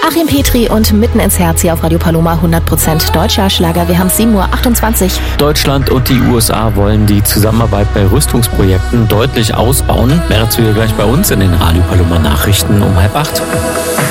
Achim Petri und Mitten ins Herz hier auf Radio Paloma, 100% deutscher Schlager. Wir haben 7:28 Uhr. Deutschland und die USA wollen die Zusammenarbeit bei Rüstungsprojekten deutlich ausbauen. Mehr dazu hier gleich bei uns in den Radio Paloma Nachrichten um 7:30.